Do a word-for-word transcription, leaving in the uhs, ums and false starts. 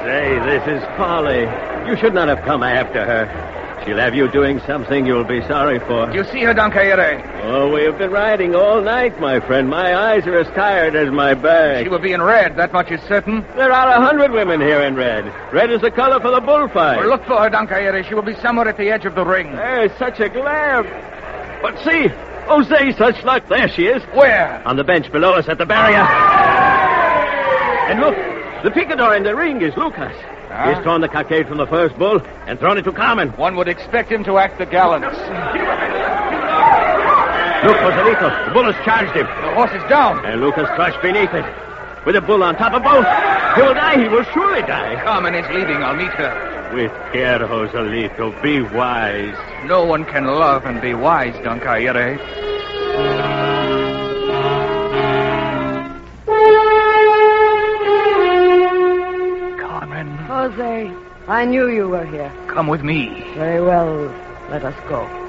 Say, this is folly. You should not have come after her. She'll have you doing something you'll be sorry for. You see her, Don Quixote? Oh, we have been riding all night, my friend. My eyes are as tired as my back. She will be in red, that much is certain. There are a hundred women here in red. Red is the color for the bullfight. Well, look for her, Don Quixote. She will be somewhere at the edge of the ring. There's such a glare. But see, Jose, such luck. There she is. Where? On the bench below us at the barrier. And look, the picador in the ring is Lucas. Huh? He's thrown the cockade from the first bull and thrown it to Carmen. One would expect him to act the gallant. Look, Joselito, the bull has charged him. The horse is down. And Lucas crushed beneath it. With the bull on top of both. He will die. He will surely die. Carmen is leaving. I'll meet her. With care, Joselito. Be wise. No one can love and be wise, Don Quixote. Jose, I knew you were here. Come with me. Very well. Let us go.